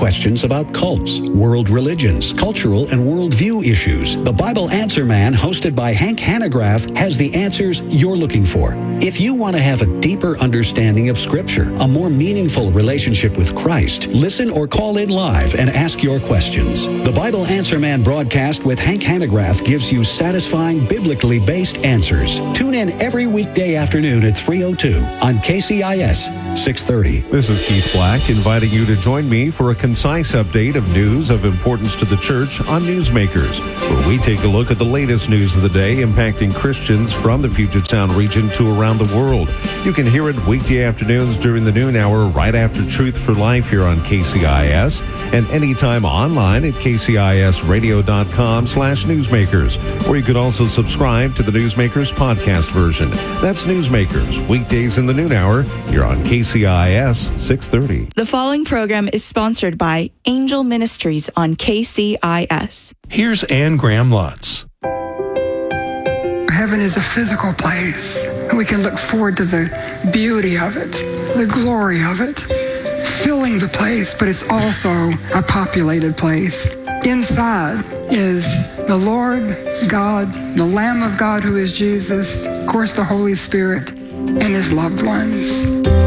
questions about cults, world religions, cultural and worldview issues. The Bible Answer Man, hosted by Hank Hanegraaff, has the answers you're looking for. If you want to have a deeper understanding of Scripture, a more meaningful relationship with Christ, listen or call in live and ask your questions. The Bible Answer Man broadcast with Hank Hanegraaff gives you satisfying, biblically based answers. Tune in every weekday afternoon at 3:02 on KCIS 630. This is Keith Black, inviting you to join me for a concise update of news of importance to the church on Newsmakers, where we take a look at the latest news of the day impacting Christians from the Puget Sound region to around the world. You can hear it weekday afternoons during the noon hour right after Truth for Life here on KCIS, and anytime online at kcisradio.com/newsmakers, or you can also subscribe to the Newsmakers podcast version. That's Newsmakers, weekdays in the noon hour here on KCIS 630. The following program is sponsored by Angel Ministries on KCIS. Here's Ann Graham Lotz. Heaven is a physical place. We can look forward to the beauty of it, the glory of it, filling the place, but it's also a populated place. Inside is the Lord God, the Lamb of God who is Jesus, of course the Holy Spirit, and his loved ones.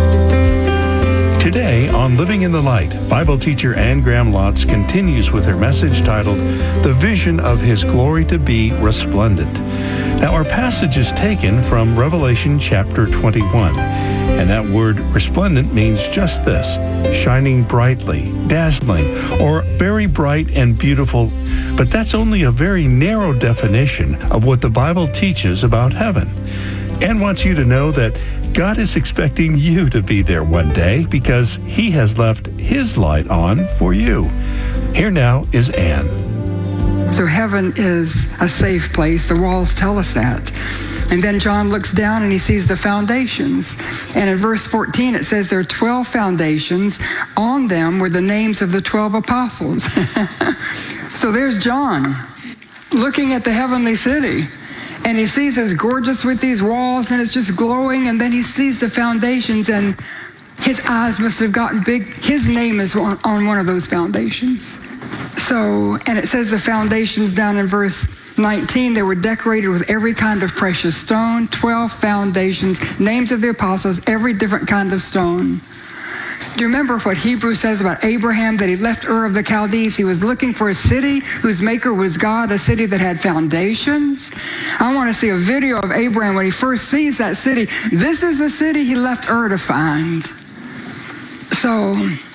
Today on Living in the Light, Bible teacher Ann Graham Lotz continues with her message titled, The Vision of His Glory to Be Resplendent. Now, our passage is taken from Revelation chapter 21, and that word resplendent means just this, shining brightly, dazzling, or very bright and beautiful. But that's only a very narrow definition of what the Bible teaches about heaven. Ann wants you to know that God is expecting you to be there one day because He has left His light on for you. Here now is Ann. So heaven is a safe place. The walls tell us that. And then John looks down and he sees the foundations. And in verse 14 it says there are 12 foundations. On them were the names of the 12 apostles. So there's John looking at the heavenly city. And he sees it's gorgeous with these walls and it's just glowing. And then he sees the foundations and his eyes must have gotten big. His name is on one of those foundations. So, and it says the foundations down in verse 19, they were decorated with every kind of precious stone, 12 foundations, names of the apostles, every different kind of stone. Do you remember what Hebrews says about Abraham, that he left Ur of the Chaldees? He was looking for a city whose maker was God, a city that had foundations. I want to see a video of Abraham when he first sees that city. This is the city he left Ur to find. So,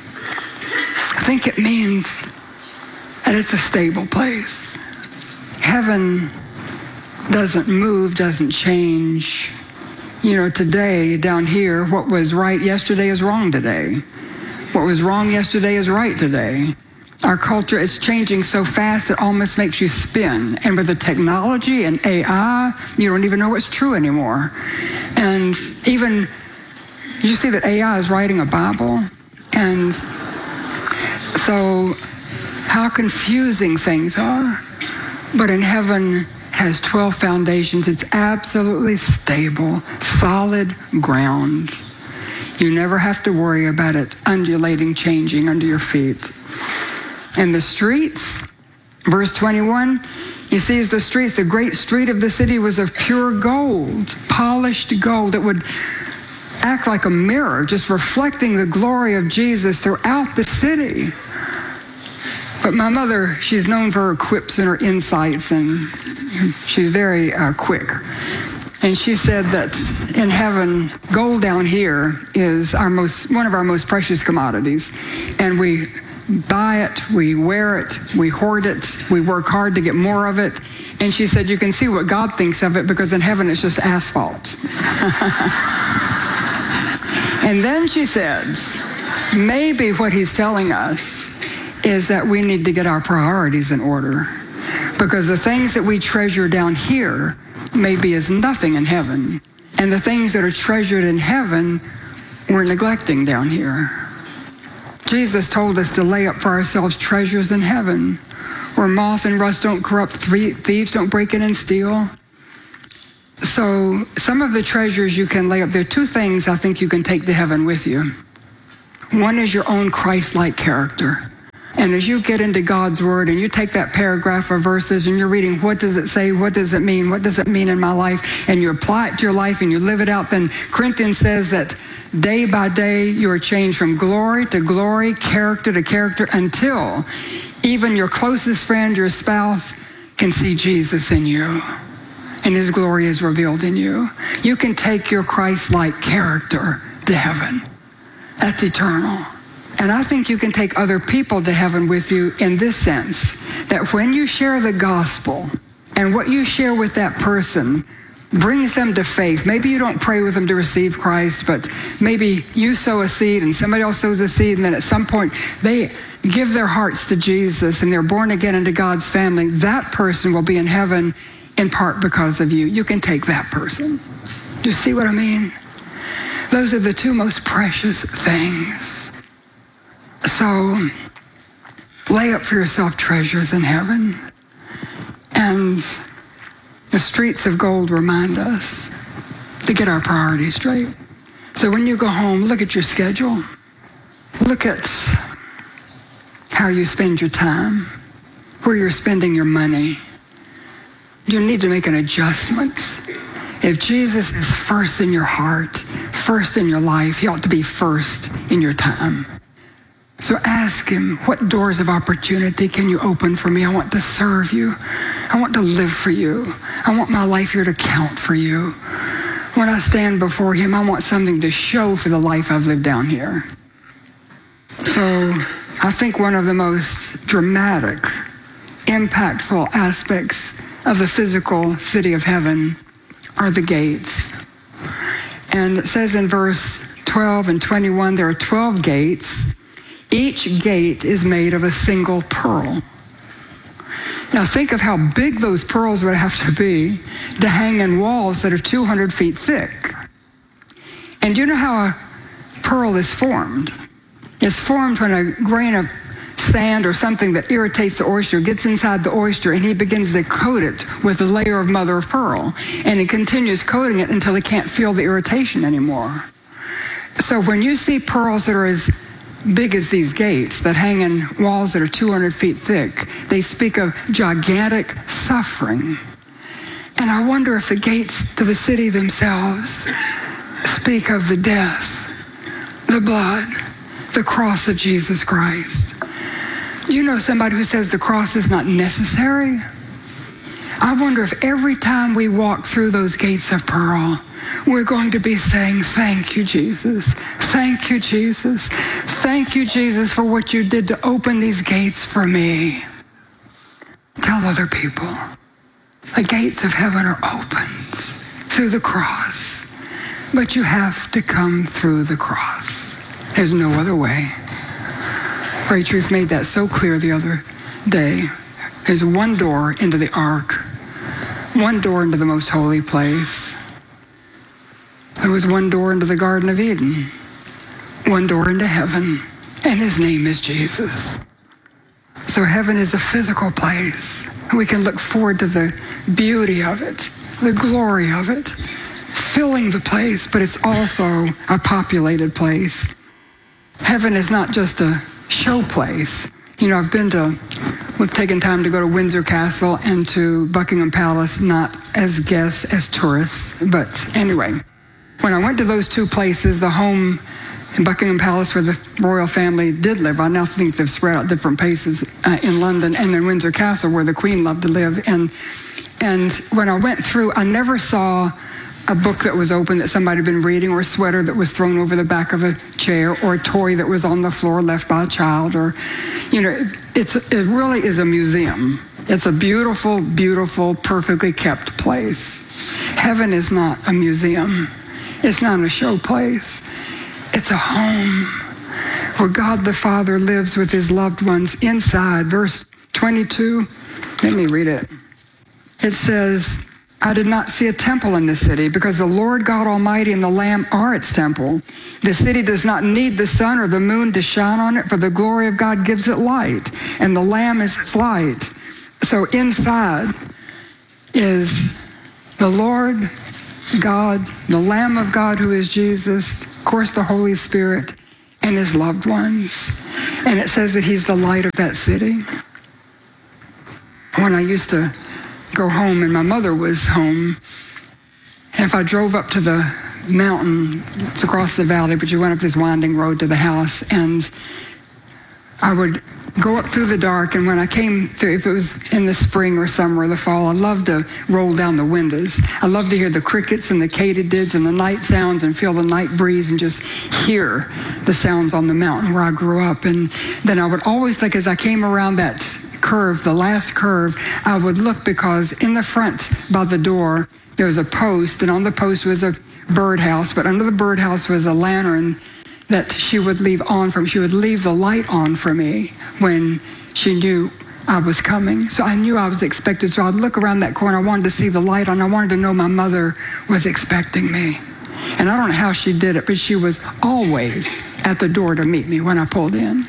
I think it means that it's a stable place. Heaven doesn't move, doesn't change. You know, today, down here, what was right yesterday is wrong today. What was wrong yesterday is right today. Our culture is changing so fast it almost makes you spin. And with the technology and AI, you don't even know what's true anymore. And even, you see that AI is writing a Bible? And so, how confusing things are. But in heaven has 12 foundations. It's absolutely stable, solid ground. You never have to worry about it undulating, changing under your feet. And the streets, verse 21, he sees the streets. The great street of the city was of pure gold, polished gold that would act like a mirror, just reflecting the glory of Jesus throughout the city. But my mother, she's known for her quips and her insights, and she's very quick. And she said that in heaven, gold down here is one of our most precious commodities. And we buy it, we wear it, we hoard it, we work hard to get more of it. And she said, you can see what God thinks of it because in heaven it's just asphalt. And then she says, maybe what he's telling us is that we need to get our priorities in order, because the things that we treasure down here may be as nothing in heaven, and the things that are treasured in heaven we're neglecting down here. Jesus told us to lay up for ourselves treasures in heaven, where moth and rust don't corrupt, thieves don't break in and steal. So some of the treasures you can lay up, there are two things I think you can take to heaven with you. One is your own Christ-like character. And as you get into God's word and you take that paragraph of verses and you're reading, what does it say? What does it mean? What does it mean in my life? And you apply it to your life and you live it out. Then Corinthians says that day by day you are changed from glory to glory, character to character, until even your closest friend, your spouse, can see Jesus in you. And his glory is revealed in you. You can take your Christ-like character to heaven. That's eternal. And I think you can take other people to heaven with you in this sense, that when you share the gospel and what you share with that person brings them to faith. Maybe you don't pray with them to receive Christ, but maybe you sow a seed and somebody else sows a seed, and then at some point they give their hearts to Jesus and they're born again into God's family. That person will be in heaven in part because of you. You can take that person. Do you see what I mean? Those are the two most precious things. So lay up for yourself treasures in heaven. And the streets of gold remind us to get our priorities straight. So when you go home, look at your schedule. Look at how you spend your time, where you're spending your money. You need to make an adjustment. If Jesus is first in your heart, first in your life, he ought to be first in your time. So ask him, what doors of opportunity can you open for me? I want to serve you. I want to live for you. I want my life here to count for you. When I stand before him, I want something to show for the life I've lived down here. So I think one of the most dramatic, impactful aspects of the physical city of heaven are the gates. And it says in verse 12 and 21, there are 12 gates. Each gate is made of a single pearl. Now think of how big those pearls would have to be to hang in walls that are 200 feet thick. And you know how a pearl is formed? It's formed when a grain of sand or something that irritates the oyster gets inside the oyster, and he begins to coat it with a layer of mother of pearl. And he continues coating it until he can't feel the irritation anymore. So when you see pearls that are as big as these gates that hang in walls that are 200 feet thick, they speak of gigantic suffering. And I wonder if the gates to the city themselves speak of the death, the blood, the cross of Jesus Christ. You know somebody who says the cross is not necessary? I wonder if every time we walk through those gates of pearl, we're going to be saying, thank you, Jesus. Thank you, Jesus. Thank you, Jesus, for what you did to open these gates for me. Tell other people, the gates of heaven are opened through the cross, but you have to come through the cross. There's no other way. Ray Truth made that so clear the other day. There's one door into the ark, one door into the most holy place. There was one door into the Garden of Eden, one door into heaven, and his name is Jesus. So heaven is a physical place. We can look forward to the beauty of it, the glory of it, filling the place, but it's also a populated place. Heaven is not just a show place. You know, we've taken time to go to Windsor Castle and to Buckingham Palace, not as guests, as tourists, but anyway. When I went to those two places, the home in Buckingham Palace where the royal family did live, I now think they've spread out different places in London, and then Windsor Castle where the Queen loved to live. And when I went through, I never saw a book that was open that somebody had been reading, or a sweater that was thrown over the back of a chair, or a toy that was on the floor left by a child, or, you know, it really is a museum. It's a beautiful, beautiful, perfectly kept place. Heaven is not a museum. It's not a show place. It's a home where God the Father lives with his loved ones inside. Verse 22, let me read it. It says, I did not see a temple in the city, because the Lord God Almighty and the Lamb are its temple. The city does not need the sun or the moon to shine on it, for the glory of God gives it light, and the Lamb is its light. So inside is the Lord God, the Lamb of God who is Jesus, of course the Holy Spirit, and his loved ones. And it says that he's the light of that city. When I used to go home and my mother was home, if I drove up to the mountain, it's across the valley, but you went up this winding road to the house, and I would go up through the dark, and when I came through, if it was in the spring or summer or the fall, I loved to roll down the windows. I loved to hear the crickets and the katydids and the night sounds and feel the night breeze and just hear the sounds on the mountain where I grew up. And then I would always think, as I came around that curve, the last curve, I would look, because in the front by the door, there was a post, and on the post was a birdhouse, but under the birdhouse was a lantern that she would leave on from. She would leave the light on for me when she knew I was coming. So I knew I was expected. So I'd look around that corner. I wanted to see the light on. I wanted to know my mother was expecting me. And I don't know how she did it, but she was always at the door to meet me when I pulled in.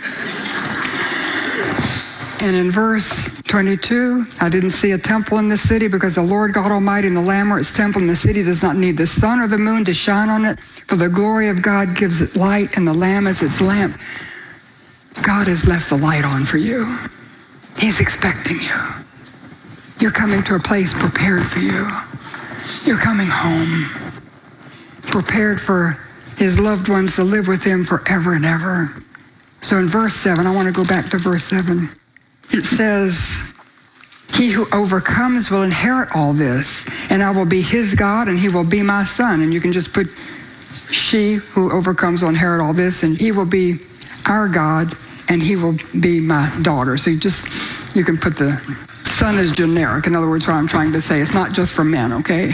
And in verse 22, I didn't see a temple in the city, because the Lord God Almighty and the Lamb are its temple, and the city does not need the sun or the moon to shine on it, for the glory of God gives it light, and the Lamb is its lamp. God has left the light on for you. He's expecting you. You're coming to a place prepared for you. You're coming home, prepared for his loved ones to live with him forever and ever. So in verse 7, I want to go back to verse 7. It says, he who overcomes will inherit all this, and I will be his God, and he will be my son. And you can just put, she who overcomes will inherit all this, and he will be our God, and he will be my daughter. So you can put the son as generic. In other words, what I'm trying to say, it's not just for men, okay?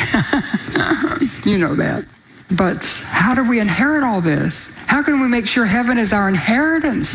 You know that. But how do we inherit all this? How can we make sure heaven is our inheritance?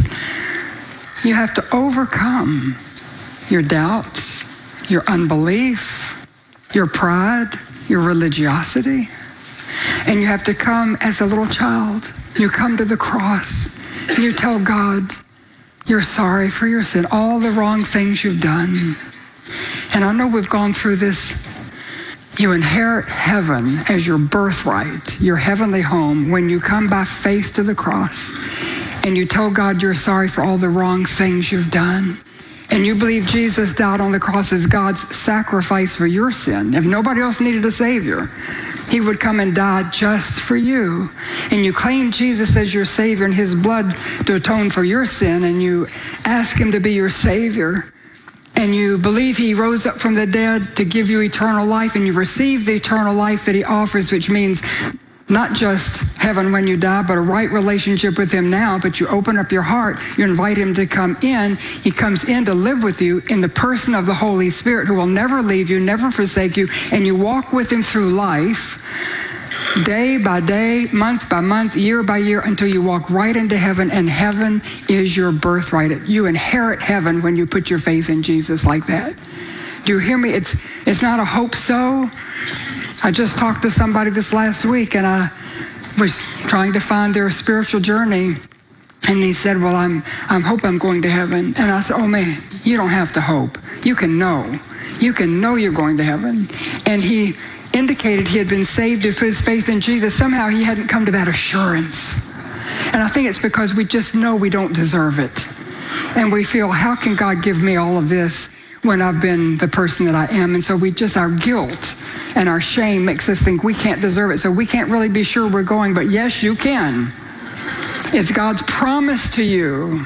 You have to overcome your doubts, your unbelief, your pride, your religiosity. And you have to come as a little child. You come to the cross and you tell God you're sorry for your sin, all the wrong things you've done. And I know we've gone through this. You inherit heaven as your birthright, your heavenly home, when you come by faith to the cross. And you tell God you're sorry for all the wrong things you've done. And you believe Jesus died on the cross as God's sacrifice for your sin. If nobody else needed a Savior, he would come and die just for you. And you claim Jesus as your Savior and his blood to atone for your sin. And you ask him to be your Savior. And you believe he rose up from the dead to give you eternal life. And you receive the eternal life that he offers, which means not just heaven when you die, but a right relationship with him now. But you open up your heart, you invite him to come in. He comes in to live with you in the person of the Holy Spirit, who will never leave you, never forsake you. And you walk with him through life, day by day, month by month, year by year, until you walk right into heaven. And heaven is your birthright. You inherit heaven when you put your faith in Jesus like that. Do you hear me? It's not a hope so. I just talked to somebody this last week, and I was trying to find their spiritual journey. And he said, well, I'm hope I'm going to heaven. And I said, oh man, you don't have to hope. You can know. You can know you're going to heaven. And he indicated he had been saved to put his faith in Jesus. Somehow he hadn't come to that assurance. And I think it's because we just know we don't deserve it. And we feel, how can God give me all of this when I've been the person that I am? And so our guilt and our shame makes us think we can't deserve it. So we can't really be sure we're going, but yes, you can. It's God's promise to you.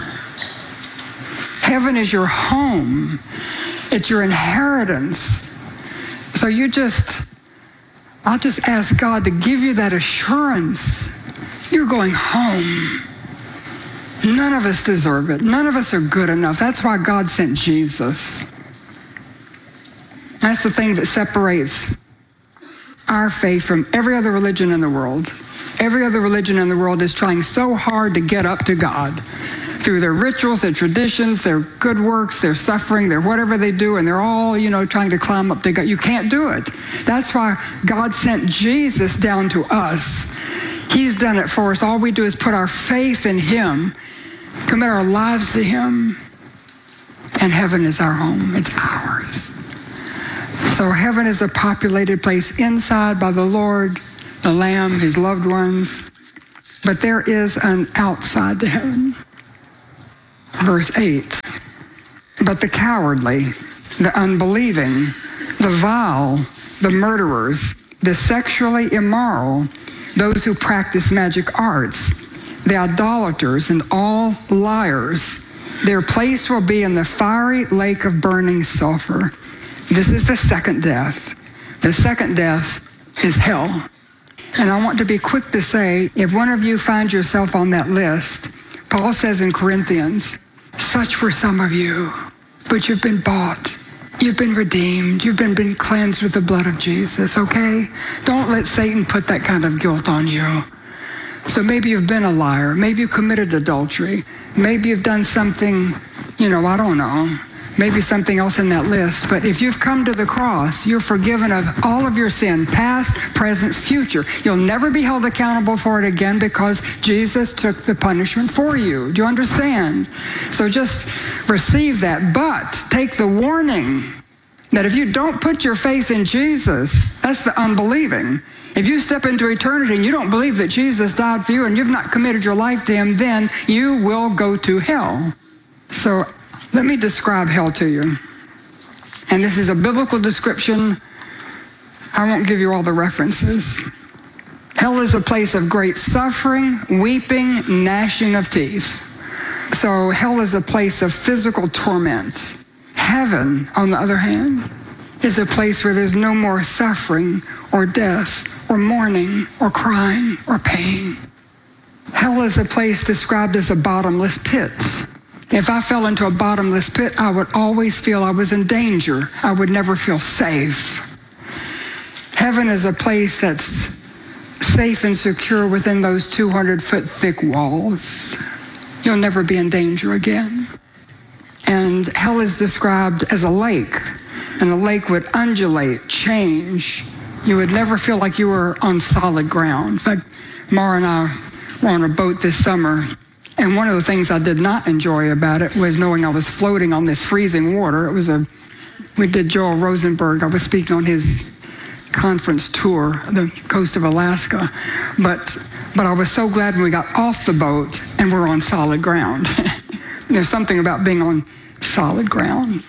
Heaven is your home. It's your inheritance. So I'll just ask God to give you that assurance. You're going home. None of us deserve it. None of us are good enough. That's why God sent Jesus. That's the thing that separates our faith from every other religion in the world. Every other religion in the world is trying so hard to get up to God through their rituals, their traditions, their good works, their suffering, their whatever they do, and they're all, trying to climb up to God. You can't do it. That's why God sent Jesus down to us. He's done it for us. All we do is put our faith in him, commit our lives to him, and heaven is our home. It's ours. So heaven is a populated place inside by the Lord, the Lamb, his loved ones. But there is an outside to heaven. verse 8. But the cowardly, the unbelieving, the vile, the murderers, the sexually immoral, those who practice magic arts, the idolaters, and all liars, their place will be in the fiery lake of burning sulfur. This is the second death. The second death is hell. And I want to be quick to say, if one of you finds yourself on that list, Paul says in Corinthians, such were some of you, but you've been bought. You've been redeemed. You've been cleansed with the blood of Jesus, okay? Don't let Satan put that kind of guilt on you. So maybe you've been a liar. Maybe you committed adultery. Maybe you've done something, I don't know. Maybe something else in that list. But if you've come to the cross, you're forgiven of all of your sin, past, present, future. You'll never be held accountable for it again because Jesus took the punishment for you. Do you understand? So just receive that. But take the warning that if you don't put your faith in Jesus, that's the unbelieving. If you step into eternity and you don't believe that Jesus died for you and you've not committed your life to him, then you will go to hell. So let me describe hell to you. And this is a biblical description. I won't give you all the references. Hell is a place of great suffering, weeping, gnashing of teeth. So hell is a place of physical torment. Heaven, on the other hand, is a place where there's no more suffering or death or mourning or crying or pain. Hell is a place described as a bottomless pit. If I fell into a bottomless pit, I would always feel I was in danger. I would never feel safe. Heaven is a place that's safe and secure within those 200-foot thick walls. You'll never be in danger again. And hell is described as a lake, and the lake would undulate, change. You would never feel like you were on solid ground. In fact, Mara and I were on a boat this summer, and one of the things I did not enjoy about it was knowing I was floating on this freezing water. We did Joel Rosenberg. I was speaking on his conference tour, the coast of Alaska. But I was so glad when we got off the boat and we're on solid ground. There's something about being on solid ground.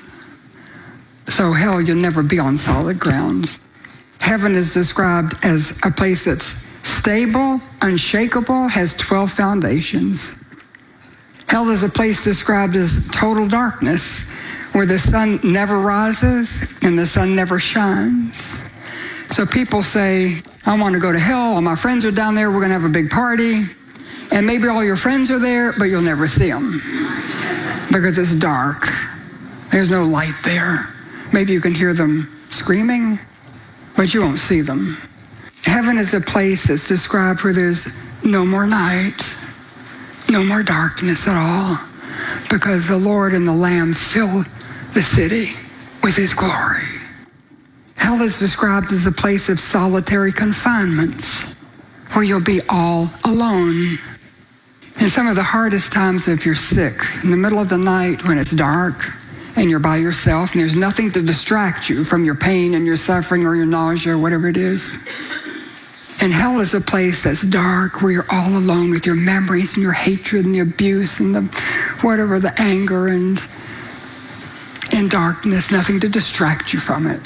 So hell, you'll never be on solid ground. Heaven is described as a place that's stable, unshakable, has 12 foundations. Hell is a place described as total darkness, where the sun never rises and the sun never shines. So people say, I want to go to hell, all my friends are down there, we're going to have a big party, and maybe all your friends are there, but you'll never see them because it's dark. There's no light there. Maybe you can hear them screaming, but you won't see them. Heaven is a place that's described where there's no more night, no more darkness at all, because the Lord and the Lamb fill the city with his glory. Hell is described as a place of solitary confinements, where you'll be all alone. In some of the hardest times, if you're sick, in the middle of the night when it's dark and you're by yourself and there's nothing to distract you from your pain and your suffering or your nausea or whatever it is. And hell is a place that's dark, where you're all alone with your memories and your hatred and the abuse and the anger and in darkness, nothing to distract you from it.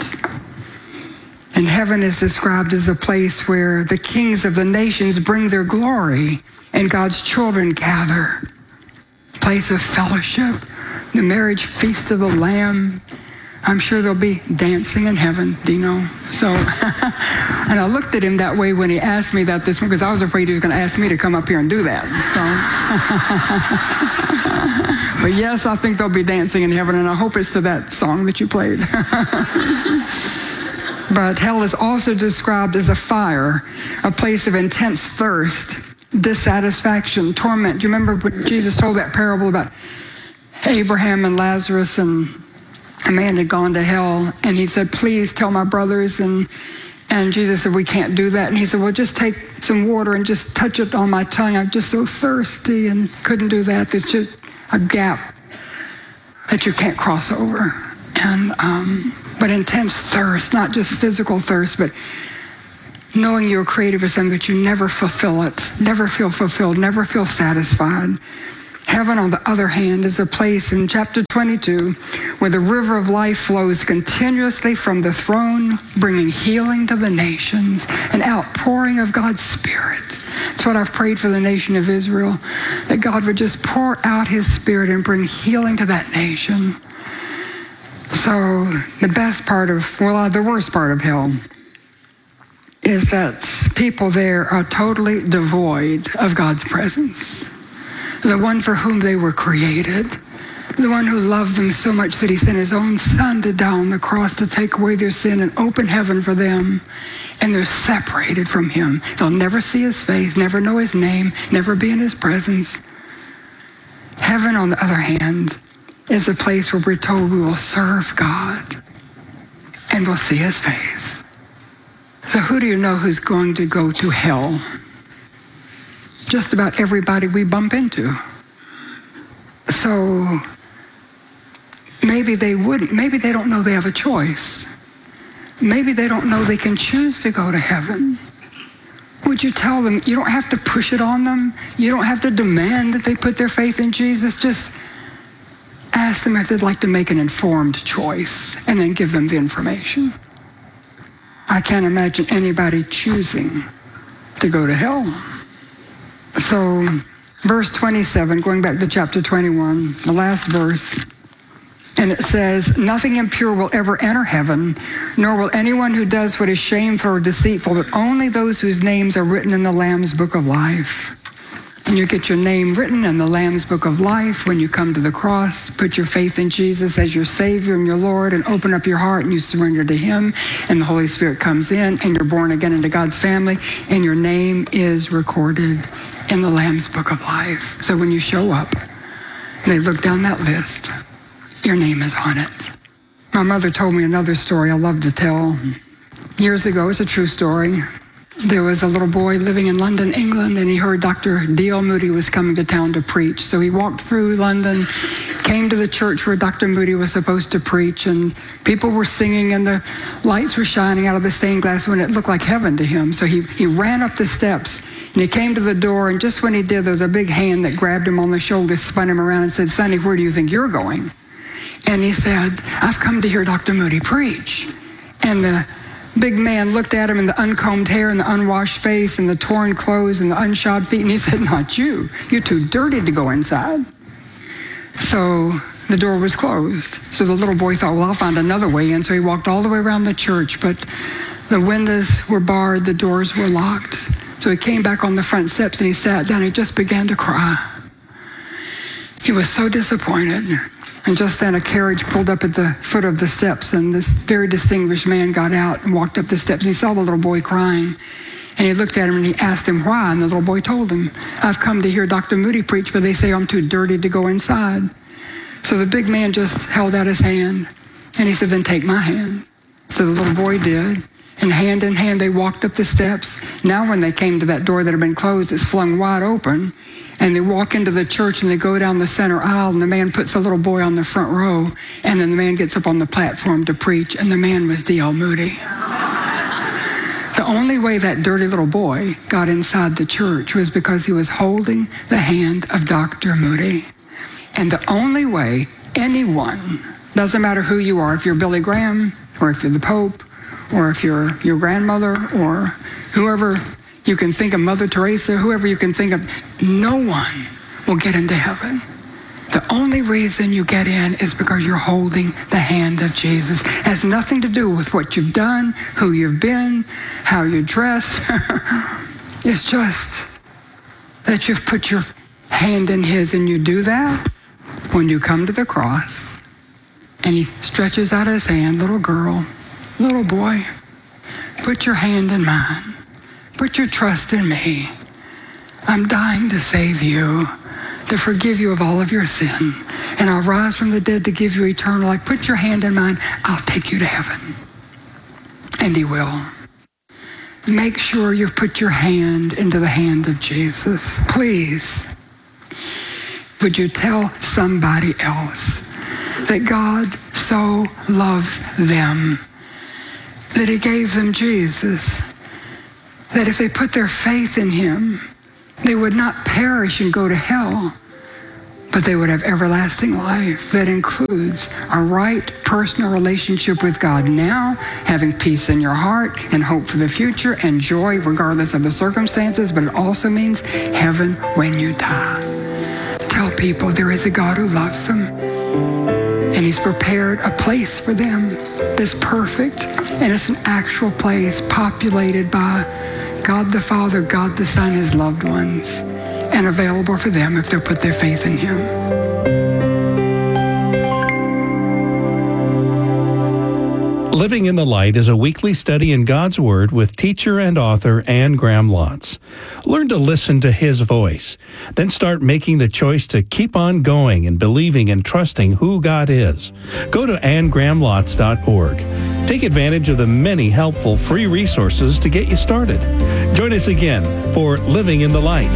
And heaven is described as a place where the kings of the nations bring their glory and God's children gather. Place of fellowship, the marriage feast of the Lamb. I'm sure there'll be dancing in heaven, Dino. So, and I looked at him that way when he asked me that this morning, because I was afraid he was going to ask me to come up here and do that. So, but yes, I think there'll be dancing in heaven, and I hope it's to that song that you played. But hell is also described as a fire, a place of intense thirst, dissatisfaction, torment. Do you remember when Jesus told that parable about Abraham and Lazarus, and a man had gone to hell, and he said, please tell my brothers, and Jesus said, we can't do that. And he said, well, just take some water and just touch it on my tongue. I'm just so thirsty, and couldn't do that. There's just a gap that you can't cross over. And but intense thirst, not just physical thirst, but knowing you're created for something that you never fulfill it, never feel fulfilled, never feel satisfied. Heaven, on the other hand, is a place in chapter 22 where the river of life flows continuously from the throne, bringing healing to the nations, an outpouring of God's Spirit. That's what I've prayed for the nation of Israel, that God would just pour out his Spirit and bring healing to that nation. So the worst part of hell is that people there are totally devoid of God's presence. The one for whom they were created, the one who loved them so much that he sent his own son to die on the cross to take away their sin and open heaven for them. And they're separated from him. They'll never see his face, never know his name, never be in his presence. Heaven, on the other hand, is a place where we're told we will serve God and we'll see his face. So who do you know who's going to go to hell? Just about everybody we bump into. So maybe they don't know they have a choice. Maybe they don't know they can choose to go to heaven. Would you tell them? You don't have to push it on them. You don't have to demand that they put their faith in Jesus. Just ask them if they'd like to make an informed choice and then give them the information. I can't imagine anybody choosing to go to hell. So, verse 27, going back to chapter 21, the last verse, and it says, "Nothing impure will ever enter heaven, nor will anyone who does what is shameful or deceitful, but only those whose names are written in the Lamb's book of life." And you get your name written in the Lamb's book of life when you come to the cross, put your faith in Jesus as your Savior and your Lord, and open up your heart and you surrender to him, and the Holy Spirit comes in, and you're born again into God's family, and your name is recorded in the Lamb's book of life. So when you show up, and they look down that list, your name is on it. My mother told me another story I love to tell. Years ago, it's a true story. There was a little boy living in London, England, and he heard Dr. D.L. Moody was coming to town to preach. So he walked through London, came to the church where Dr. Moody was supposed to preach, and people were singing and the lights were shining out of the stained glass window. It looked like heaven to him. So he ran up the steps and he came to the door, and just when he did, there was a big hand that grabbed him on the shoulder, spun him around and said, "Sonny, where do you think you're going?" And he said, "I've come to hear Dr. Moody preach." And the big man looked at him in the uncombed hair and the unwashed face and the torn clothes and the unshod feet, and he said, "Not you. You're too dirty to go inside." So the door was closed. So the little boy thought, well, I'll find another way in. So he walked all the way around the church, but the windows were barred, the doors were locked. So he came back on the front steps and he sat down and he just began to cry. He was so disappointed. And just then a carriage pulled up at the foot of the steps, and this very distinguished man got out and walked up the steps, and he saw the little boy crying. And he looked at him and he asked him why, and the little boy told him, "I've come to hear Dr. Moody preach, but they say I'm too dirty to go inside." So the big man just held out his hand, and he said, "Then take my hand." So the little boy did, and hand in hand they walked up the steps. Now when they came to that door that had been closed, it's flung wide open, and they walk into the church and they go down the center aisle, and the man puts the little boy on the front row, and then the man gets up on the platform to preach, and the man was D.L. Moody. The only way that dirty little boy got inside the church was because he was holding the hand of Dr. Moody. And the only way anyone, doesn't matter who you are, if you're Billy Graham, or if you're the Pope, or if you're your grandmother, or whoever you can think of, Mother Teresa, whoever you can think of, no one will get into heaven. The only reason you get in is because you're holding the hand of Jesus. It has nothing to do with what you've done, who you've been, how you dress. It's just that you've put your hand in his, and you do that when you come to the cross. And he stretches out his hand, little girl, little boy, put your hand in mine. Put your trust in me. I'm dying to save you, to forgive you of all of your sin. And I'll rise from the dead to give you eternal life. Put your hand in mine. I'll take you to heaven. And he will. Make sure you've put your hand into the hand of Jesus. Please, would you tell somebody else that God so loves them, that he gave them Jesus, that if they put their faith in him, they would not perish and go to hell, but they would have everlasting life that includes a right personal relationship with God now, having peace in your heart and hope for the future and joy regardless of the circumstances, but it also means heaven when you die. Tell people there is a God who loves them, and He's prepared a place for them that's perfect, and it's an actual place populated by God the Father, God the Son, His loved ones, and available for them if they'll put their faith in Him. Living in the Light is a weekly study in God's Word with teacher and author Anne Graham Lotz. Learn to listen to His voice. Then start making the choice to keep on going and believing and trusting who God is. Go to AnneGrahamLotz.org. Take advantage of the many helpful free resources to get you started. Join us again for Living in the Light.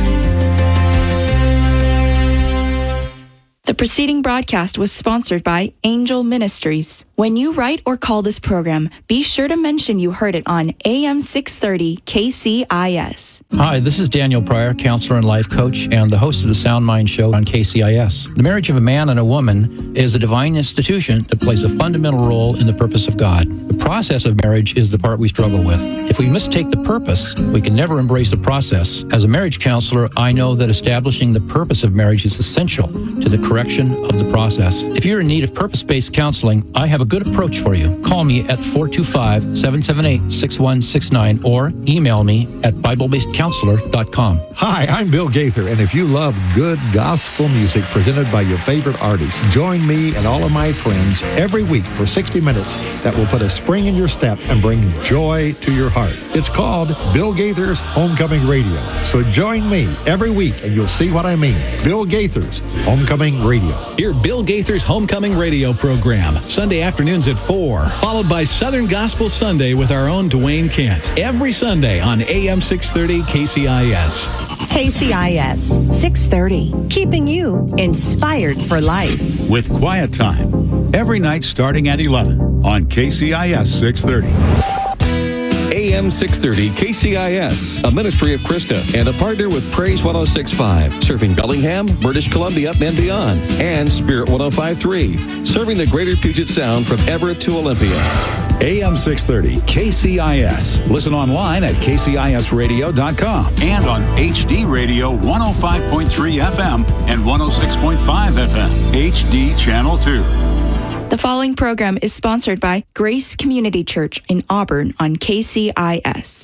The preceding broadcast was sponsored by Angel Ministries. When you write or call this program, be sure to mention you heard it on AM 630 KCIS. Hi, this is Daniel Pryor, counselor and life coach, and the host of the Sound Mind Show on KCIS. The marriage of a man and a woman is a divine institution that plays a fundamental role in the purpose of God. The process of marriage is the part we struggle with. If we mistake the purpose, we can never embrace the process. As a marriage counselor, I know that establishing the purpose of marriage is essential to the correction of the process. If you're in need of purpose-based counseling, I have a good approach for you. Call me at 425-778-6169 or email me at BibleBasedCounselor.com. Hi, I'm Bill Gaither, and if you love good gospel music presented by your favorite artists, join me and all of my friends every week for 60 minutes that will put a spring in your step and bring joy to your heart. It's called Bill Gaither's Homecoming Radio. So join me every week and you'll see what I mean. Bill Gaither's Homecoming Radio. Hear Bill Gaither's Homecoming Radio program, Sunday afternoons at 4, followed by Southern Gospel Sunday with our own Dwayne Kent, every Sunday on AM 630 KCIS. KCIS 630, keeping you inspired for life. With Quiet Time, every night starting at 11 on KCIS 630. AM 630 KCIS, a ministry of Krista and a partner with Praise 106.5, serving Bellingham, British Columbia, and beyond, and Spirit 105.3, serving the greater Puget Sound from Everett to Olympia. AM 630 KCIS. Listen online at kcisradio.com and on HD Radio 105.3 FM and 106.5 FM, HD Channel 2. The following program is sponsored by Grace Community Church in Auburn on KCIS.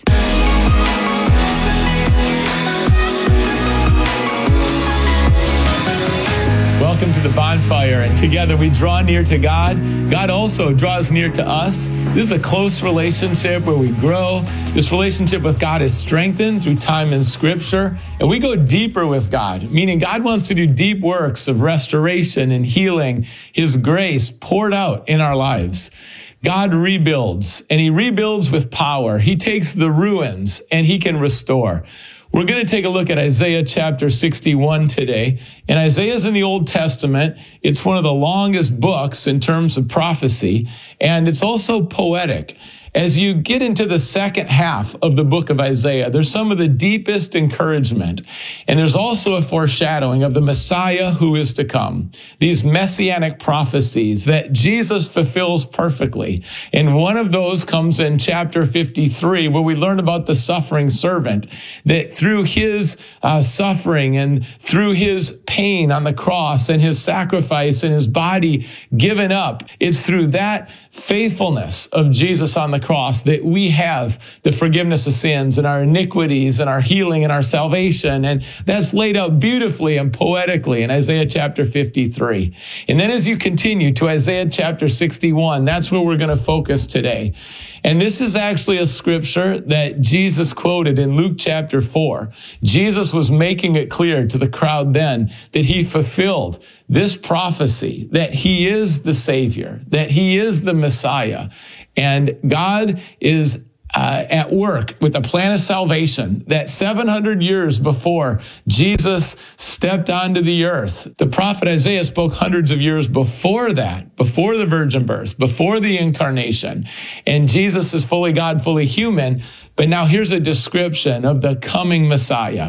Welcome to the bonfire, and together we draw near to God. God also draws near to us. This is a close relationship where we grow. This relationship with God is strengthened through time in Scripture, and we go deeper with God, meaning God wants to do deep works of restoration and healing, His grace poured out in our lives. God rebuilds, and He rebuilds with power. He takes the ruins, and He can restore. We're going to take a look at Isaiah chapter 61 today. And Isaiah is in the Old Testament. It's one of the longest books in terms of prophecy, and it's also poetic. As you get into the second half of the book of Isaiah, there's some of the deepest encouragement. And there's also a foreshadowing of the Messiah who is to come. These messianic prophecies that Jesus fulfills perfectly. And one of those comes in chapter 53, where we learn about the suffering servant, that through his suffering and through his pain on the cross and his sacrifice and his body given up, it's through that faithfulness of Jesus on the cross that we have the forgiveness of sins and our iniquities and our healing and our salvation. And that's laid out beautifully and poetically in Isaiah chapter 53. And then as you continue to Isaiah chapter 61, that's where we're going to focus today. And this is actually a scripture that Jesus quoted in Luke chapter 4. Jesus was making it clear to the crowd then that He fulfilled this prophecy, that He is the Savior, that He is the Messiah. And God is at work with a plan of salvation that 700 years before Jesus stepped onto the earth. The prophet Isaiah spoke hundreds of years before that, before the virgin birth, before the incarnation. And Jesus is fully God, fully human. But now here's a description of the coming Messiah.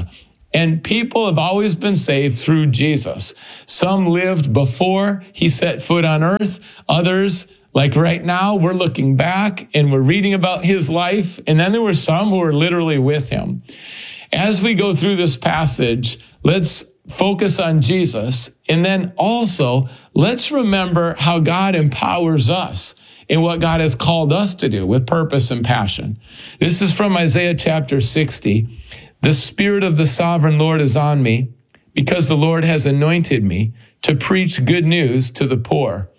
And people have always been saved through Jesus. Some lived before he set foot on earth. Others, like right now, we're looking back and we're reading about his life. And then there were some who were literally with him. As we go through this passage, let's focus on Jesus. And then also, let's remember how God empowers us in what God has called us to do with purpose and passion. This is from Isaiah chapter 60. The Spirit of the sovereign Lord is on me, because the Lord has anointed me to preach good news to the poor.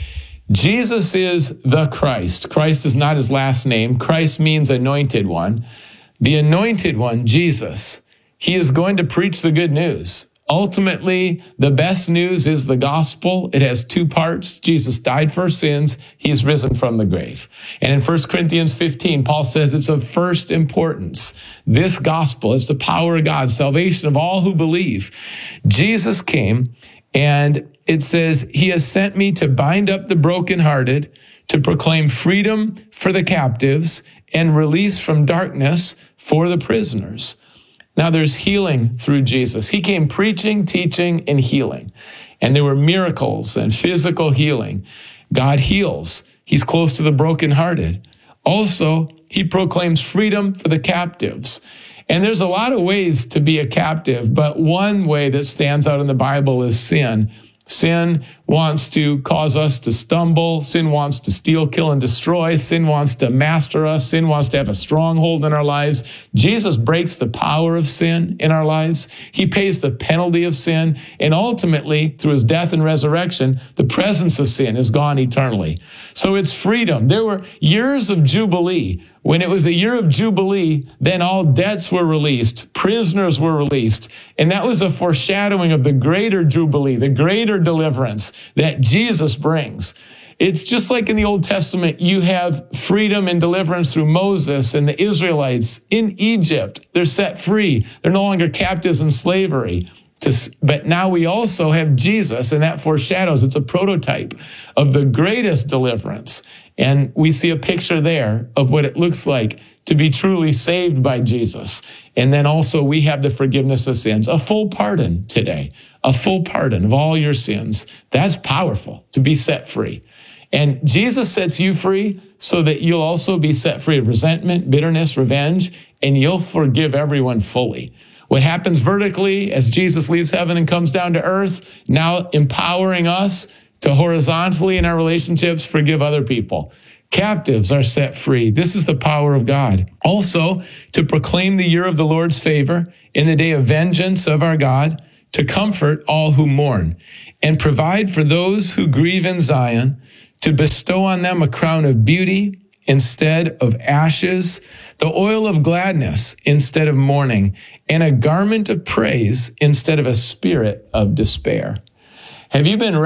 Jesus is the Christ. Christ is not his last name. Christ means anointed one. The anointed one, Jesus, he is going to preach the good news. Ultimately, the best news is the gospel. It has two parts. Jesus died for our sins. He's risen from the grave. And in 1 Corinthians 15, Paul says it's of first importance. This gospel is the power of God, salvation of all who believe. Jesus came, and it says, he has sent me to bind up the brokenhearted, to proclaim freedom for the captives, and release from darkness for the prisoners. Now there's healing through Jesus. He came preaching, teaching, and healing. And there were miracles and physical healing. God heals. He's close to the brokenhearted. Also, he proclaims freedom for the captives. And there's a lot of ways to be a captive, but one way that stands out in the Bible is sin. Sin wants to cause us to stumble. Sin wants to steal, kill, and destroy. Sin wants to master us. Sin wants to have a stronghold in our lives. Jesus breaks the power of sin in our lives. He pays the penalty of sin. And ultimately, through his death and resurrection, the presence of sin is gone eternally. So it's freedom. There were years of Jubilee. When it was a year of Jubilee, then all debts were released, prisoners were released, and that was a foreshadowing of the greater Jubilee, the greater deliverance that Jesus brings. It's just like in the Old Testament, you have freedom and deliverance through Moses and the Israelites in Egypt. They're set free. They're no longer captives in slavery. But now we also have Jesus, and that foreshadows, it's a prototype of the greatest deliverance. And we see a picture there of what it looks like to be truly saved by Jesus. And then also we have the forgiveness of sins, a full pardon today, a full pardon of all your sins. That's powerful to be set free. And Jesus sets you free so that you'll also be set free of resentment, bitterness, revenge, and you'll forgive everyone fully. What happens vertically as Jesus leaves heaven and comes down to earth, now empowering us to horizontally in our relationships forgive other people. Captives are set free. This is the power of God. Also, to proclaim the year of the Lord's favor in the day of vengeance of our God, to comfort all who mourn, and provide for those who grieve in Zion, to bestow on them a crown of beauty instead of ashes, the oil of gladness instead of mourning, and a garment of praise instead of a spirit of despair. Have you been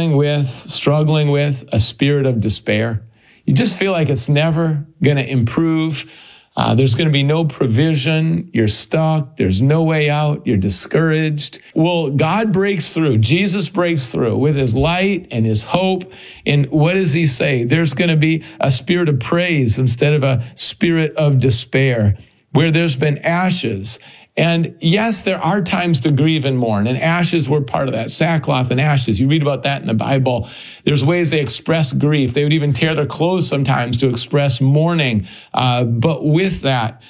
struggling with a spirit of despair? You just feel like it's never going to improve. There's going to be no provision. You're stuck. There's no way out. You're discouraged. Well, God breaks through. Jesus breaks through with his light and his hope. And what does he say? There's going to be a spirit of praise instead of a spirit of despair, where there's been ashes. And yes, there are times to grieve and mourn, and ashes were part of that, sackcloth and ashes. You read about that in the Bible. There's ways they express grief. They would even tear their clothes sometimes to express mourning. But with that,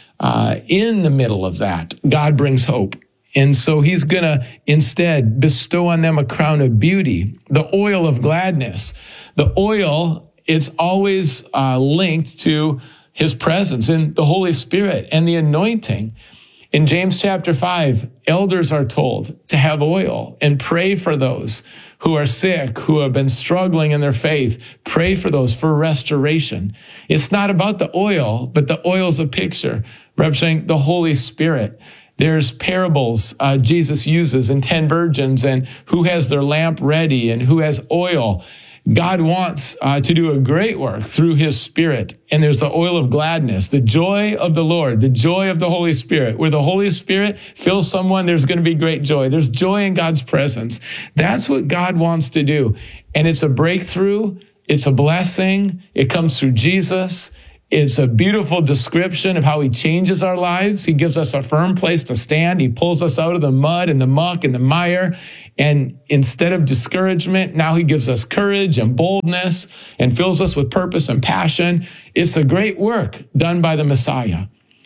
in the middle of that, God brings hope. And so he's going to instead bestow on them a crown of beauty, the oil of gladness. The oil, it's always linked to his presence in the Holy Spirit and the anointing. In James chapter 5, elders are told to have oil and pray for those who are sick, who have been struggling in their faith. Pray for those for restoration. It's not about the oil, but the oil is a picture representing the Holy Spirit. There's parables Jesus uses in 10 virgins and who has their lamp ready and who has oil. God wants to do a great work through his Spirit. And there's the oil of gladness, the joy of the Lord, the joy of the Holy Spirit. Where the Holy Spirit fills someone, there's going to be great joy. There's joy in God's presence. That's what God wants to do. And it's a breakthrough. It's a blessing. It comes through Jesus. It's a beautiful description of how he changes our lives. He gives us a firm place to stand. He pulls us out of the mud and the muck and the mire. And instead of discouragement, now he gives us courage and boldness and fills us with purpose and passion. It's a great work done by the Messiah.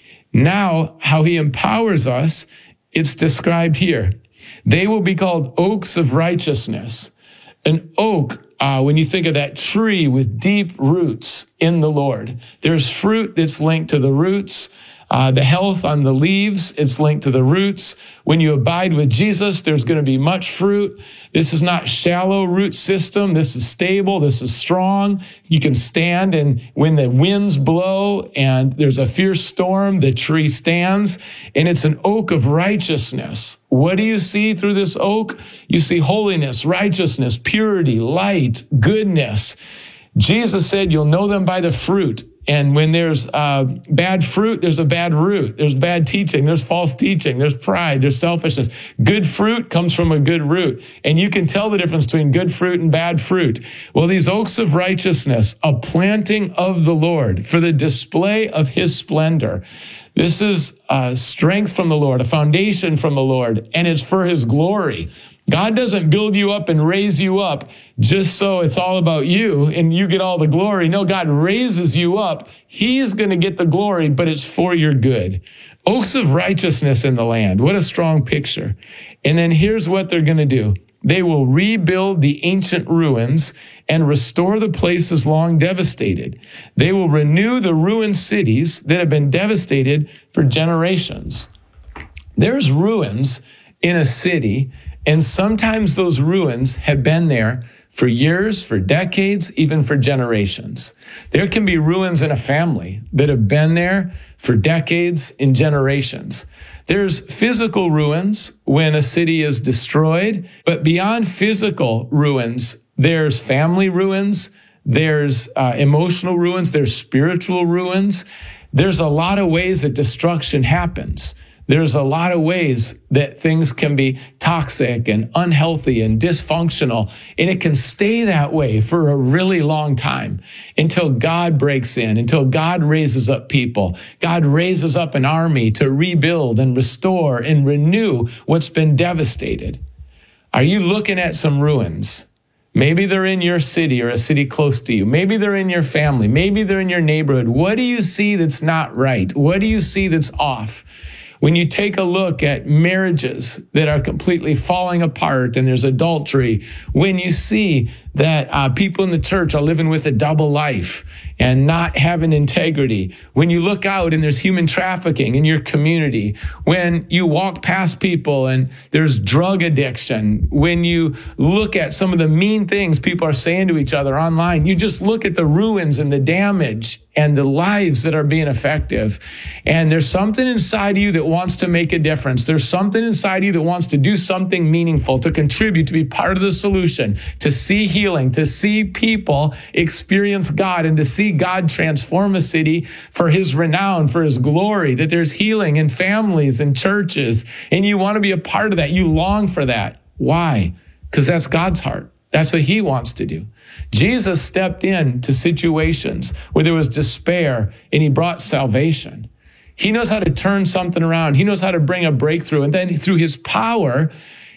Now, how he empowers us, it's described here. They will be called oaks of righteousness. An oak, when you think of that tree with deep roots in the Lord, there's fruit that's linked to the roots. The health on the leaves, it's linked to the roots. When you abide with Jesus, there's going to be much fruit. This is not shallow root system. This is stable. This is strong. You can stand, and when the winds blow and there's a fierce storm, the tree stands, and it's an oak of righteousness. What do you see through this oak? You see holiness, righteousness, purity, light, goodness. Jesus said, you'll know them by the fruit. And when there's bad fruit, there's a bad root. There's bad teaching. There's false teaching. There's pride. There's selfishness. Good fruit comes from a good root. And you can tell the difference between good fruit and bad fruit. Well, these oaks of righteousness, a planting of the Lord for the display of his splendor. This is strength from the Lord, a foundation from the Lord, and it's for his glory. God doesn't build you up and raise you up just so it's all about you and you get all the glory. No, God raises you up. He's going to get the glory, but it's for your good. Oaks of righteousness in the land. What a strong picture. And then here's what they're going to do. They will rebuild the ancient ruins and restore the places long devastated. They will renew the ruined cities that have been devastated for generations. There's ruins in a city, and sometimes those ruins have been there for years, for decades, even for generations. There can be ruins in a family that have been there for decades and generations. There's physical ruins when a city is destroyed, but beyond physical ruins, there's family ruins, there's emotional ruins, there's spiritual ruins. There's a lot of ways that destruction happens. There's a lot of ways that things can be toxic and unhealthy and dysfunctional, and it can stay that way for a really long time until God breaks in, until God raises up people. God raises up an army to rebuild and restore and renew what's been devastated. Are you looking at some ruins? Maybe they're in your city or a city close to you. Maybe they're in your family. Maybe they're in your neighborhood. What do you see that's not right? What do you see that's off? When you take a look at marriages that are completely falling apart and there's adultery, when you see that people in the church are living with a double life and not having integrity, when you look out and there's human trafficking in your community, when you walk past people and there's drug addiction, when you look at some of the mean things people are saying to each other online, you just look at the ruins and the damage and the lives that are being effective. And there's something inside of you that wants to make a difference. There's something inside of you that wants to do something meaningful, to contribute, to be part of the solution, to see healing, to see people experience God, and to see God transform a city for his renown, for his glory, that there's healing in families and churches. And you want to be a part of that. You long for that. Why? Because that's God's heart. That's what he wants to do. Jesus stepped into situations where there was despair and he brought salvation. He knows how to turn something around. He knows how to bring a breakthrough. And then through his power,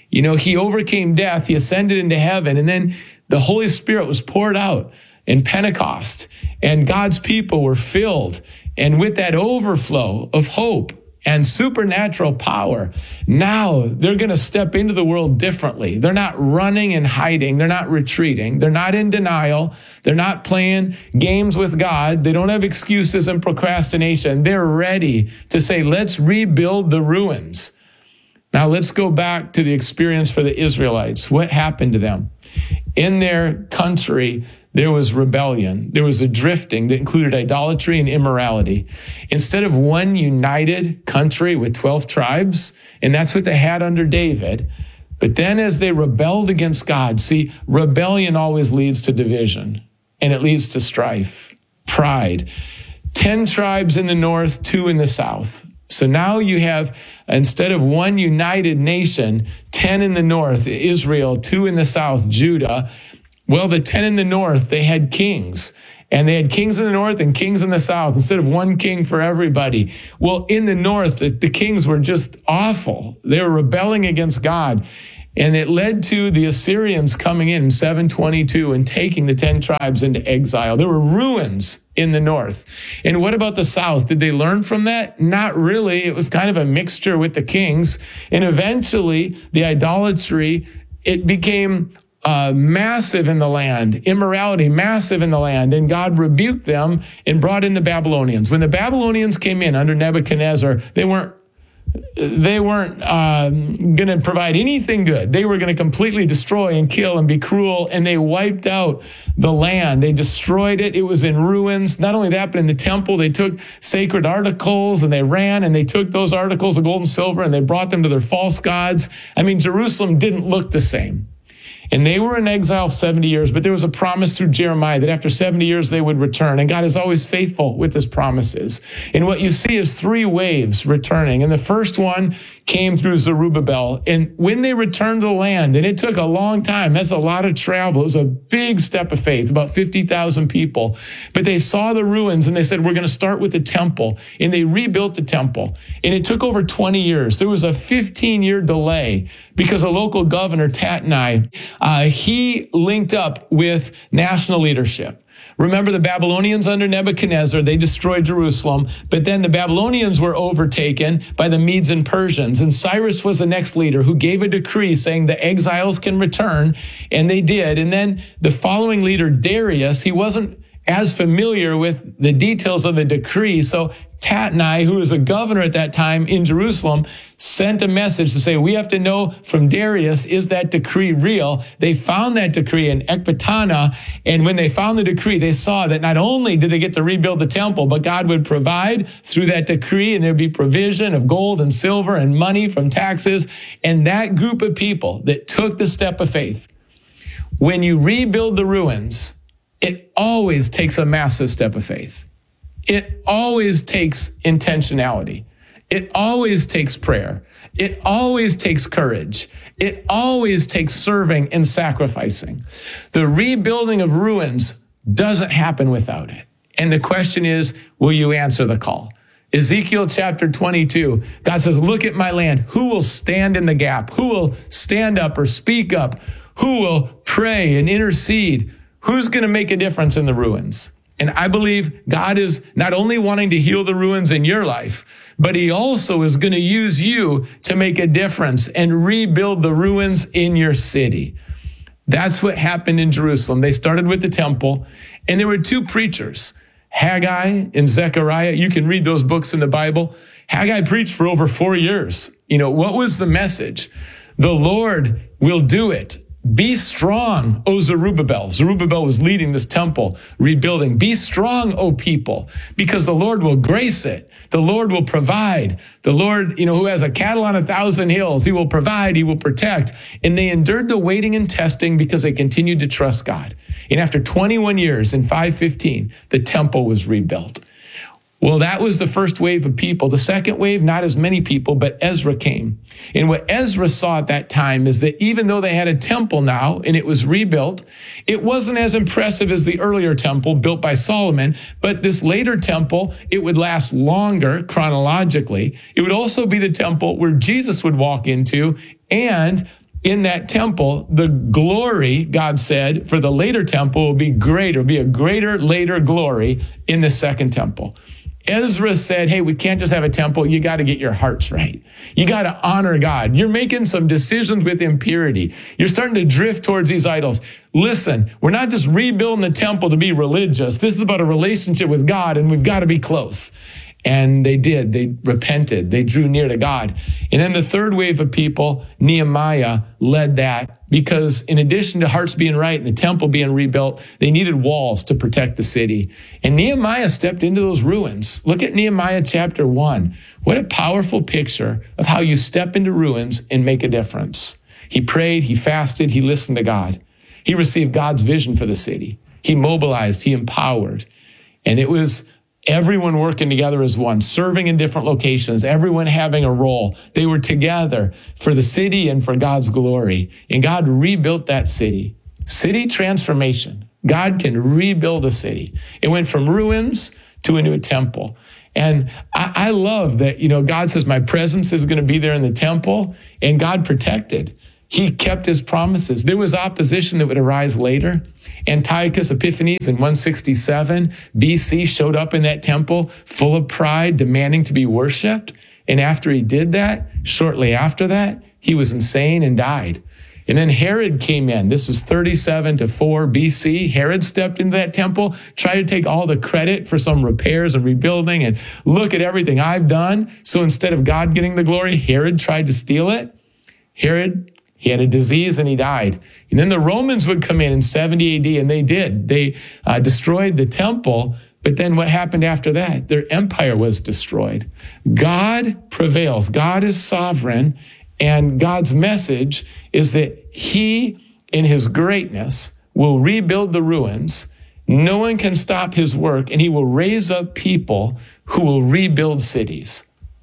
he overcame death. He ascended into heaven. And then the Holy Spirit was poured out in Pentecost. And God's people were filled. And with that overflow of hope and supernatural power, now they're going to step into the world differently. They're not running and hiding. They're not retreating. They're not in denial. They're not playing games with God. They don't have excuses and procrastination. They're ready to say, let's rebuild the ruins. Now let's go back to the experience for the Israelites. What happened to them? In their country, there was rebellion. There was a drifting that included idolatry and immorality. Instead of one united country with 12 tribes, and that's what they had under David, but then as they rebelled against God, see, rebellion always leads to division, and it leads to strife, pride. 10 tribes in the north, 2 in the south. So now you have, instead of one united nation, 10 in the north, Israel, 2 in the south, Judah. Well, the 10 in the north, they had kings. And they had kings in the north and kings in the south instead of one king for everybody. Well, in the north, the kings were just awful. They were rebelling against God. And it led to the Assyrians coming in 722 and taking the 10 tribes into exile. There were ruins in the north. And what about the south? Did they learn from that? Not really. It was kind of a mixture with the kings. And eventually, the idolatry, it became massive in the land, immorality massive in the land, and God rebuked them and brought in the Babylonians. When the Babylonians came in under Nebuchadnezzar, they weren't going to provide anything good. They were going to completely destroy and kill and be cruel, and they wiped out the land. They destroyed it. It was in ruins. Not only that, but in the temple, they took sacred articles and they ran and they took those articles of gold and silver and they brought them to their false gods. I mean, Jerusalem didn't look the same. And they were in exile 70 years, but there was a promise through Jeremiah that after 70 years they would return. And God is always faithful with his promises. And what you see is 3 waves returning. And the first one came through Zerubbabel. And when they returned to the land, and it took a long time, that's a lot of travel. It was a big step of faith, about 50,000 people. But they saw the ruins and they said, we're going to start with the temple. And they rebuilt the temple. And it took over 20 years. There was a 15-year delay because a local governor, Tatnai, he linked up with national leadership. Remember the Babylonians under Nebuchadnezzar, they destroyed Jerusalem, but then the Babylonians were overtaken by the Medes and Persians, and Cyrus was the next leader who gave a decree saying the exiles can return, and they did. And then the following leader, Darius, he wasn't as familiar with the details of the decree, so Tatnai, who was a governor at that time in Jerusalem, sent a message to say, we have to know from Darius, is that decree real? They found that decree in Ecbatana, and when they found the decree, they saw that not only did they get to rebuild the temple, but God would provide through that decree, and there'd be provision of gold and silver and money from taxes. And that group of people that took the step of faith, when you rebuild the ruins, it always takes a massive step of faith. It always takes intentionality. It always takes prayer. It always takes courage. It always takes serving and sacrificing. The rebuilding of ruins doesn't happen without it. And the question is, will you answer the call? Ezekiel chapter 22, God says, look at my land. Who will stand in the gap? Who will stand up or speak up? Who will pray and intercede? Who's going to make a difference in the ruins? And I believe God is not only wanting to heal the ruins in your life, but he also is going to use you to make a difference and rebuild the ruins in your city. That's what happened in Jerusalem. They started with the temple, and there were 2 preachers, Haggai and Zechariah. You can read those books in the Bible. Haggai preached for over 4 years. You know, what was the message? The Lord will do it. Be strong, O Zerubbabel. Zerubbabel was leading this temple rebuilding. Be strong, O people, because the Lord will grace it. The Lord will provide. The Lord, who has a cattle on 1,000 hills, he will provide, he will protect. And they endured the waiting and testing because they continued to trust God. And after 21 years, in 515, the temple was rebuilt. Well, that was the first wave of people. The second wave, not as many people, but Ezra came. And what Ezra saw at that time is that even though they had a temple now and it was rebuilt, it wasn't as impressive as the earlier temple built by Solomon, but this later temple, it would last longer chronologically. It would also be the temple where Jesus would walk into, and in that temple, the glory, God said, for the later temple will be greater, be a greater later glory in the second temple. Ezra said, hey, we can't just have a temple. You got to get your hearts right. You got to honor God. You're making some decisions with impurity. You're starting to drift towards these idols. Listen, we're not just rebuilding the temple to be religious. This is about a relationship with God, and we've got to be close. And they did. They repented. They drew near to God. And then the third wave of people, Nehemiah led that, because in addition to hearts being right and the temple being rebuilt, they needed walls to protect the city. And Nehemiah stepped into those ruins. Look at Nehemiah chapter 1. What a powerful picture of how you step into ruins and make a difference. He prayed, he fasted, he listened to God. He received God's vision for the city. He mobilized, he empowered. And it was everyone working together as one, serving in different locations, everyone having a role. They were together for the city and for God's glory. And God rebuilt that city. City transformation. God can rebuild a city. It went from ruins to a new temple. And I love that, God says, my presence is going to be there in the temple, and God protected. He kept his promises. There was opposition that would arise later. Antiochus Epiphanes in 167 BC showed up in that temple full of pride, demanding to be worshiped. And after he did that, shortly after that, he was insane and died. And then Herod came in. This is 37 to 4 BC. Herod stepped into that temple, tried to take all the credit for some repairs and rebuilding, and look at everything I've done. So instead of God getting the glory, Herod tried to steal it. Herod, he had a disease and he died. And then the Romans would come in 70 AD, and they did. They destroyed the temple. But then what happened after that? Their empire was destroyed. God prevails. God is sovereign. And God's message is that he, in his greatness, will rebuild the ruins. No one can stop his work, and he will raise up people who will rebuild cities.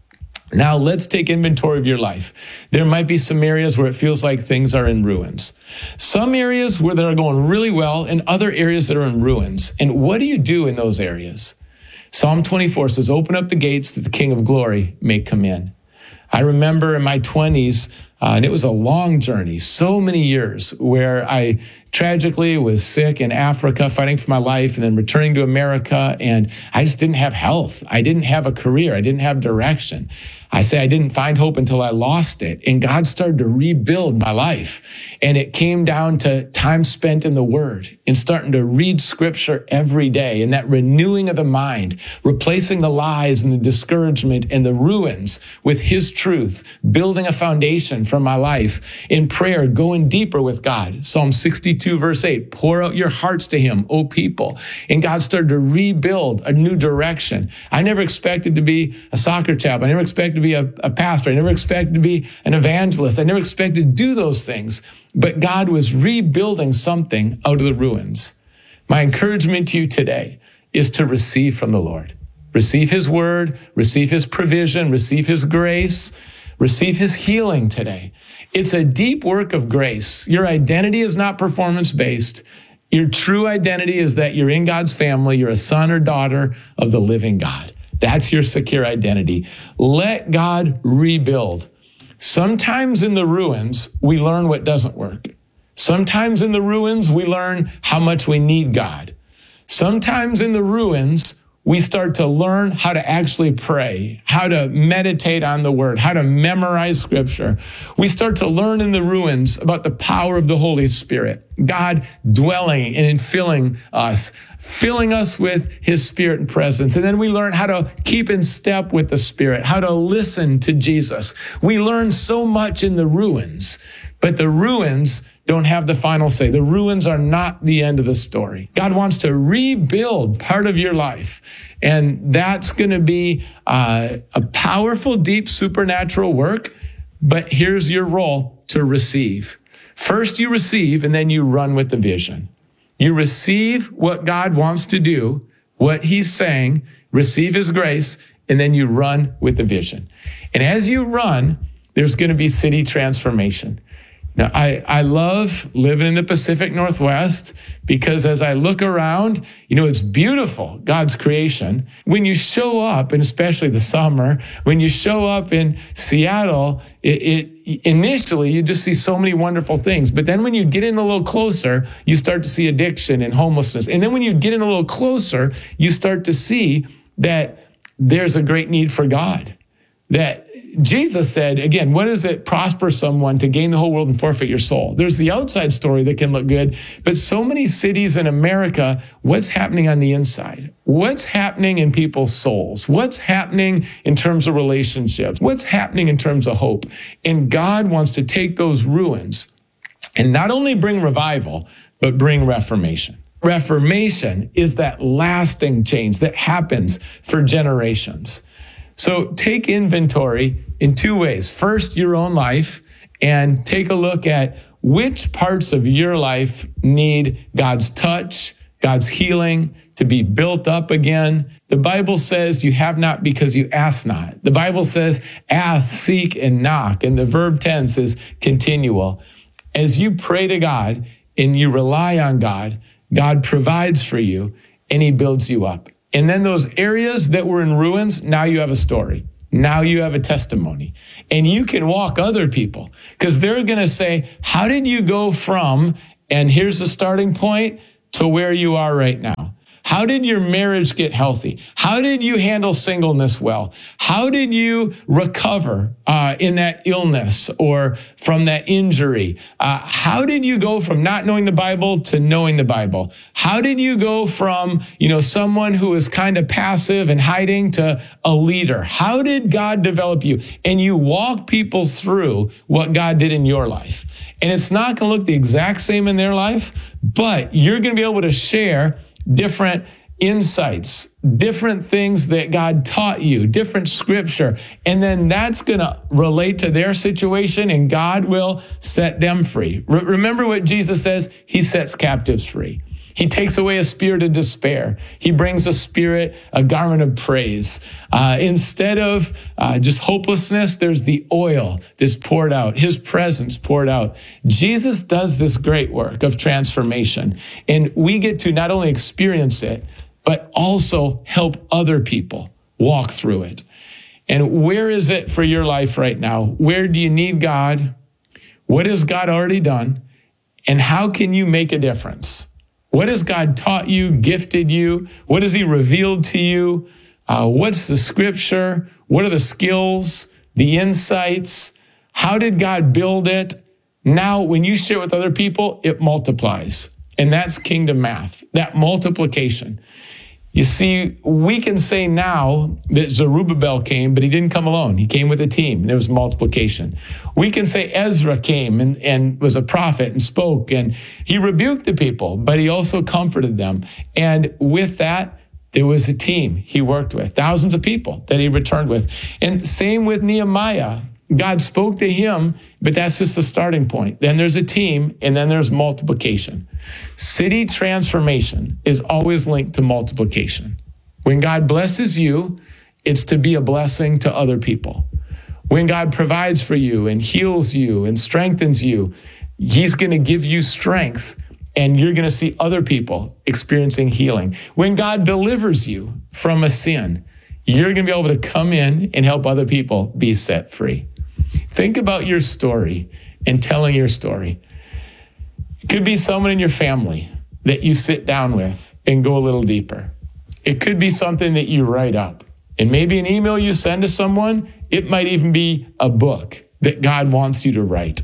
Now, let's take inventory of your life. There might be some areas where it feels like things are in ruins. Some areas where they're going really well, and other areas that are in ruins. And what do you do in those areas? Psalm 24 says, open up the gates that the King of Glory may come in. I remember in my 20s, and it was a long journey, so many years, where I tragically was sick in Africa, fighting for my life, and then returning to America, and I just didn't have health. I didn't have a career. I didn't have direction. I say I didn't find hope until I lost it, and God started to rebuild my life. And it came down to time spent in the Word and starting to read Scripture every day, and that renewing of the mind, replacing the lies and the discouragement and the ruins with His truth, building a foundation for my life in prayer, going deeper with God. Psalm 62, verse 8, pour out your hearts to Him, O people. And God started to rebuild a new direction. I never expected to be a soccer chaplain. I never expected to be a pastor. I never expected to be an evangelist. I never expected to do those things. But God was rebuilding something out of the ruins. My encouragement to you today is to receive from the Lord. Receive His word, receive His provision, receive His grace, receive His healing today. It's a deep work of grace. Your identity is not performance-based. Your true identity is that you're in God's family. You're a son or daughter of the living God. That's your secure identity. Let God rebuild. Sometimes in the ruins, we learn what doesn't work. Sometimes in the ruins, we learn how much we need God. Sometimes in the ruins, we start to learn how to actually pray, how to meditate on the Word, how to memorize Scripture. We start to learn in the ruins about the power of the Holy Spirit, God dwelling and filling us with His Spirit and presence. And then we learn how to keep in step with the Spirit, how to listen to Jesus. We learn so much in the ruins, but the ruins don't have the final say. The ruins are not the end of the story. God wants to rebuild part of your life. And that's going to be a powerful, deep, supernatural work. But here's your role: to receive. First you receive, and then you run with the vision. You receive what God wants to do, what He's saying, receive His grace, and then you run with the vision. And as you run, there's going to be city transformation. Now, I love living in the Pacific Northwest because as I look around, it's beautiful, God's creation. When you show up, and especially the summer, when you show up in Seattle, initially you just see so many wonderful things. But then when you get in a little closer, you start to see addiction and homelessness. And then when you get in a little closer, you start to see that there's a great need for God. That Jesus said, again, what does it prosper someone to gain the whole world and forfeit your soul? There's the outside story that can look good, but so many cities in America, what's happening on the inside? What's happening in people's souls? What's happening in terms of relationships? What's happening in terms of hope? And God wants to take those ruins and not only bring revival, but bring reformation. Reformation is that lasting change that happens for generations. So take inventory in two ways. First, your own life, and take a look at which parts of your life need God's touch, God's healing, to be built up again. The Bible says you have not because you ask not. The Bible says ask, seek, and knock. And the verb tense is continual. As you pray to God and you rely on God, God provides for you, and he builds you up. And then those areas that were in ruins, now you have a story. Now you have a testimony. And you can walk other people because they're going to say, how did you go from, and here's the starting point, to where you are right now? How did your marriage get healthy? How did you handle singleness well? How did you recover in that illness or from that injury? How did you go from not knowing the Bible to knowing the Bible? How did you go from, someone who was kind of passive and hiding to a leader? How did God develop you? And you walk people through what God did in your life. And it's not going to look the exact same in their life, but you're going to be able to share different insights, different things that God taught you, different scripture. And then that's going to relate to their situation and God will set them free. Remember what Jesus says? He sets captives free. He takes away a spirit of despair. He brings a garment of praise. Instead of just hopelessness, there's the oil that's poured out, his presence poured out. Jesus does this great work of transformation. And we get to not only experience it, but also help other people walk through it. And where is it for your life right now? Where do you need God? What has God already done? And how can you make a difference? What has God taught you, gifted you? What has he revealed to you? What's the scripture? What are the skills, the insights? How did God build it? Now, when you share with other people, it multiplies. And that's kingdom math, that multiplication. You see, we can say now that Zerubbabel came, but he didn't come alone. He came with a team, and there was multiplication. We can say Ezra came and was a prophet and spoke, and he rebuked the people, but he also comforted them. And with that, there was a team he worked with, thousands of people that he returned with. And same with Nehemiah. God spoke to him, but that's just the starting point. Then there's a team, and then there's multiplication. City transformation is always linked to multiplication. When God blesses you, it's to be a blessing to other people. When God provides for you and heals you and strengthens you, he's going to give you strength, and you're going to see other people experiencing healing. When God delivers you from a sin, you're going to be able to come in and help other people be set free. Think about your story and telling your story. It could be someone in your family that you sit down with and go a little deeper. It could be something that you write up. And maybe an email you send to someone. It might even be a book that God wants you to write.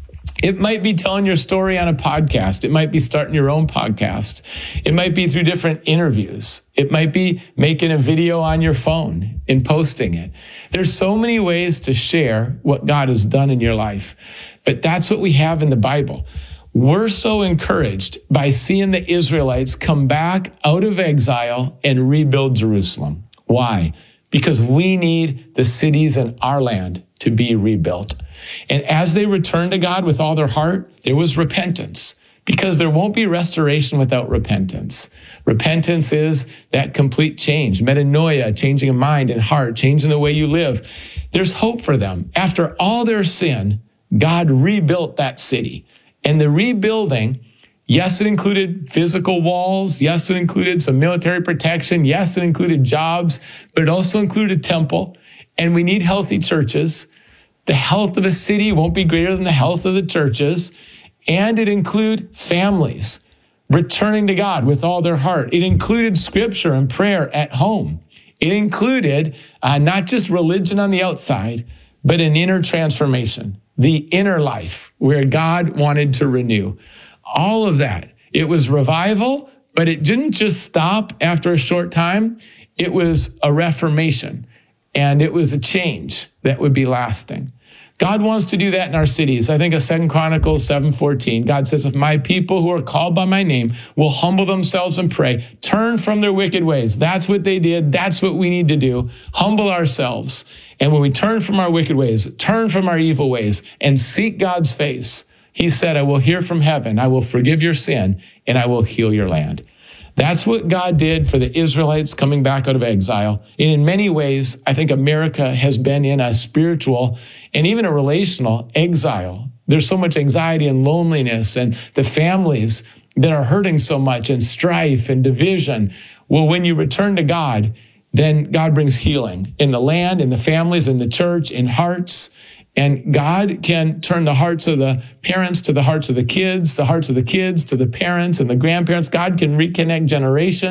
It might be telling your story on a podcast. It might be starting your own podcast. It might be through different interviews. It might be making a video on your phone and posting it. There's so many ways to share what God has done in your life. But that's what we have in the Bible. We're so encouraged by seeing the Israelites come back out of exile and rebuild Jerusalem. Why? Because we need the cities in our land to be rebuilt. And as they returned to God with all their heart, there was repentance, because there won't be restoration without repentance. Repentance is that complete change, metanoia, changing of mind and heart, changing the way you live. There's hope for them. After all their sin, God rebuilt that city. And the rebuilding, yes, it included physical walls. Yes, it included some military protection. Yes, it included jobs, but it also included a temple. And we need healthy churches. The health of a city won't be greater than the health of the churches. And it included families returning to God with all their heart. It included scripture and prayer at home. It included not just religion on the outside, but an inner transformation, the inner life where God wanted to renew. All of that. It was revival, but it didn't just stop after a short time. It was a reformation, and it was a change that would be lasting. God wants to do that in our cities. I think of 2 Chronicles 7:14. God says, if my people who are called by my name will humble themselves and pray, turn from their wicked ways. That's what they did. That's what we need to do. Humble ourselves. And when we turn from our wicked ways, turn from our evil ways, and seek God's face, he said, I will hear from heaven. I will forgive your sin, and I will heal your land. That's what God did for the Israelites coming back out of exile. And in many ways, I think America has been in a spiritual and even a relational exile. There's so much anxiety and loneliness, and the families that are hurting so much, and strife and division. Well, when you return to God, then God brings healing in the land, in the families, in the church, in hearts. And God can turn the hearts of the parents to the hearts of the kids, the hearts of the kids to the parents and the grandparents. God can reconnect generations.